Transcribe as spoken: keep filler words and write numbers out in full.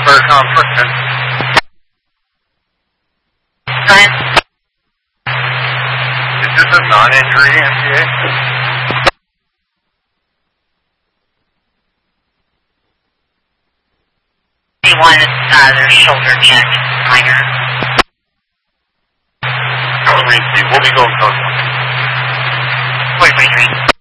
Third conflict. Go ahead. Is this a non-injury M T A? He wanted uh, their shoulder check, minor. We'll be going close. Wait, wait, wait.